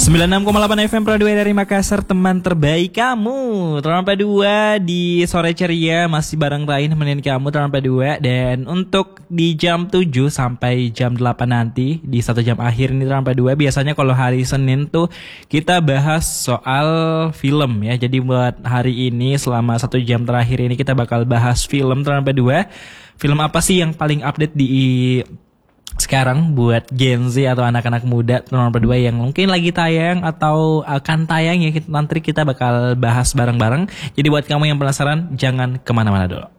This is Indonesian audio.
96,8 FM Pro 2 dari Makassar, teman terbaik kamu. Teman 2 di sore ceria masih bareng Rain nemenin kamu teman 2. Dan untuk di jam 7 sampai jam 8 nanti di 1 jam akhir ini teman 2, biasanya kalau hari Senin tuh kita bahas soal film ya. Jadi buat hari ini selama 1 jam terakhir ini kita bakal bahas film teman 2. Film apa sih yang paling update di sekarang buat Gen Z atau anak-anak muda nomor 2 yang mungkin lagi tayang atau akan tayang ya, nanti kita bakal bahas bareng-bareng. Jadi buat kamu yang penasaran, jangan kemana-mana dulu.